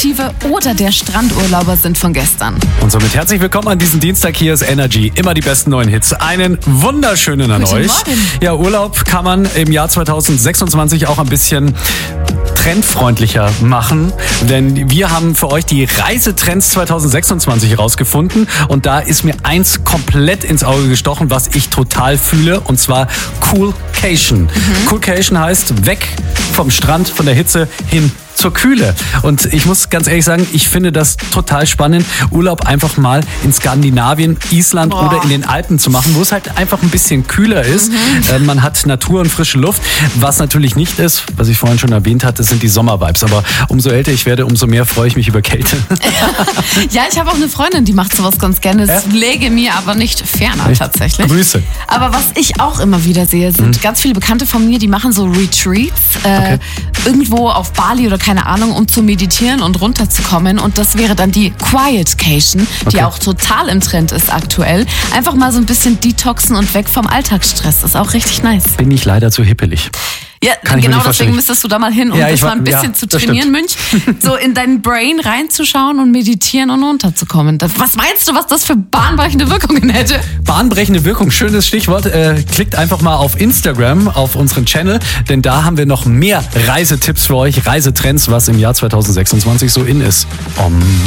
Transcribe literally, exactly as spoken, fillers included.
Aktive oder der Strandurlauber sind von gestern. Und somit herzlich willkommen an diesem Dienstag. Hier ist Energy. Immer die besten neuen Hits. Einen wunderschönen an Guten euch. Morgen. Ja, Urlaub kann man im Jahr zwanzig sechsundzwanzig auch ein bisschen trendfreundlicher machen, denn wir haben für euch die Reisetrends zwanzig sechsundzwanzig rausgefunden und da ist mir eins komplett ins Auge gestochen, was ich total fühle, und zwar Coolcation. Mhm. Coolcation heißt weg vom Strand, von der Hitze hin zur Kühle. Und ich muss ganz ehrlich sagen, ich finde das total spannend, Urlaub einfach mal in Skandinavien, Island Boah. oder in den Alpen zu machen, wo es halt einfach ein bisschen kühler ist. Mhm. Äh, man hat Natur und frische Luft. Was natürlich nicht ist, was ich vorhin schon erwähnt hatte, sind die Sommervibes. Aber umso älter ich werde, umso mehr freue ich mich über Kälte. Ja, ich habe auch eine Freundin, die macht sowas ganz gerne. Es Äh? läge mir aber nicht ferner Echt? tatsächlich. Grüße. Aber was ich auch immer wieder sehe, sind mhm. ganz viele Bekannte von mir, die machen so Retreats äh, Okay. irgendwo auf Bali oder keine Ahnung, um zu meditieren und runterzukommen. Und das wäre dann die Quietcation, die Okay. auch total im Trend ist aktuell. Einfach mal so ein bisschen detoxen und weg vom Alltagsstress. Ist auch richtig nice. Bin ich leider zu hippelig. Ja, Kann ich mir genau nicht deswegen vorstellen. müsstest du da mal hin, um Ja, das ich mal war- ein bisschen ja, zu das trainieren, Münch. So in dein Brain reinzuschauen und meditieren und runterzukommen. Das, was meinst du, was das für bahnbrechende Wirkungen hätte? Bahnbrechende Wirkung, schönes Stichwort. Äh, klickt einfach mal auf Instagram, auf unseren Channel, denn da haben wir noch mehr Reisetipps für euch, Reisetrends, was im Jahr zwanzig sechsundzwanzig so in ist. Om.